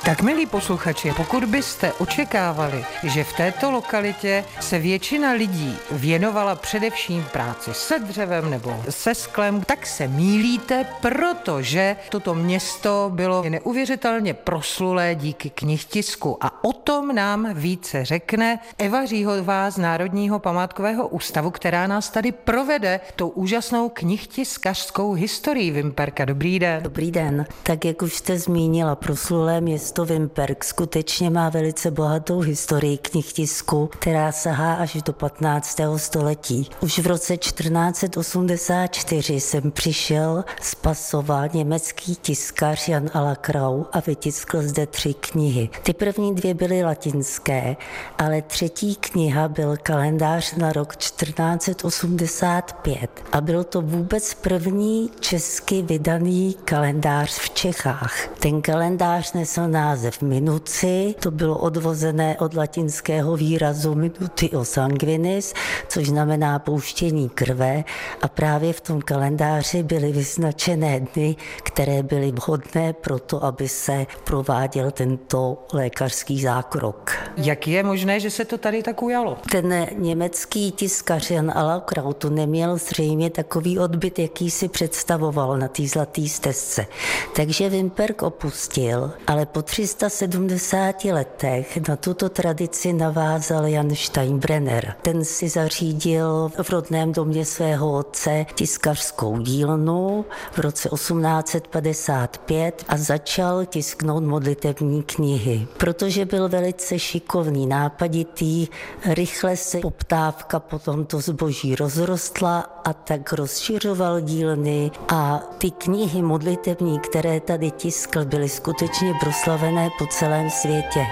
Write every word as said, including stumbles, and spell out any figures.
Tak milí posluchači, pokud byste očekávali, že v této lokalitě se většina lidí věnovala především práci se dřevem nebo se sklem, tak se mýlíte, protože toto město bylo neuvěřitelně proslulé díky knihtisku. A o tom nám více řekne Eva Říhová z Národního památkového ústavu, která nás tady provede tou úžasnou knihtiskařskou historií Vimperka. Dobrý den. Dobrý den. Tak jak už jste zmínila, proslulé město Vimperk skutečně má velice bohatou historii knihtisku, která sahá až do patnáctého století. Už v roce čtrnáct osmdesát čtyři sem přišel z Pasova německý tiskař Jan Alakrau a vytiskl zde tři knihy. Ty první dvě byly latinské, ale třetí kniha byl kalendář na rok čtrnáct osmdesát pět a byl to vůbec první česky vydaný kalendář v Čechách. Ten kalendář nesl název Minuci, to bylo odvozené od latinského výrazu minutio sanguinis, což znamená pouštění krve, a právě v tom kalendáři byly vyznačené dny, které byly vhodné pro to, aby se prováděl tento lékařský zákrok. Jak je možné, že se to tady tak ujalo? Ten německý tiskař Jan Alakrau to neměl zřejmě takový odbyt, jaký si představoval na té zlaté stezce. Takže Vimperk opustil, ale po tři sta sedmdesáti letech na tuto tradici navázal Jan Steinbrenner. Ten si zařídil v rodném domě svého otce tiskařskou dílnu v roce osmnáct padesát pět a začal tisknout modlitevní knihy. Protože byl velice šikovný, nápaditý, rychle se poptávka po tomto zboží rozrostla a tak rozšiřoval dílny a ty knihy modlitevní, které tady tiskl, byly skutečně proslavené po celém světě.